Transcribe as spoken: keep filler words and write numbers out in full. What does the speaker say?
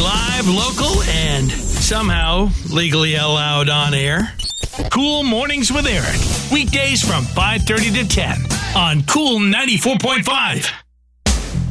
Live, local, and somehow legally allowed on air. Cool Mornings with Eric. Weekdays from five thirty to ten on Cool ninety-four point five.